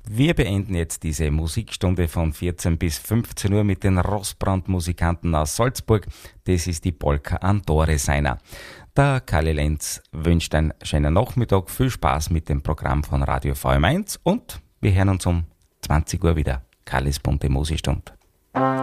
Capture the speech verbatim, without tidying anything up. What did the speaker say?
Wir beenden jetzt diese Musikstunde von vierzehn bis fünfzehn Uhr mit den Rossbrand-Musikanten aus Salzburg. Das ist die Polka Andore Seiner. Der Kali Lenz wünscht einen schönen Nachmittag, viel Spaß mit dem Programm von Radio V M eins und wir hören uns um zwanzig Uhr wieder. Kalis bunte Musikstunde.